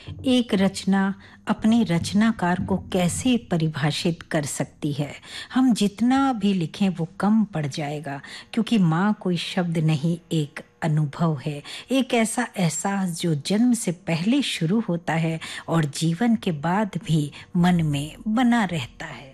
एक रचना अपने रचनाकार को कैसे परिभाषित कर सकती है? हम जितना भी लिखें वो कम पड़ जाएगा, क्योंकि माँ कोई शब्द नहीं, एक अनुभव है, एक ऐसा एहसास जो जन्म से पहले शुरू होता है और जीवन के बाद भी मन में बना रहता है।